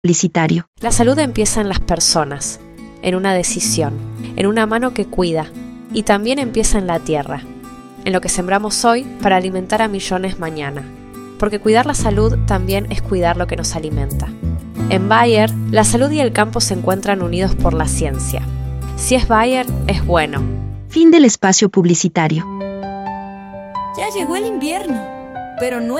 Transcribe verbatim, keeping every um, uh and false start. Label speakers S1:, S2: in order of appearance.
S1: Publicitario.
S2: La salud empieza en las personas, en una decisión, en una mano que cuida, y también empieza en la tierra, en lo que sembramos hoy para alimentar a millones mañana. Porque cuidar la salud también es cuidar lo que nos alimenta. En Bayer, la salud y el campo se encuentran unidos por la ciencia. Si es Bayer, es bueno.
S1: Fin del espacio publicitario.
S3: Ya llegó el invierno, pero no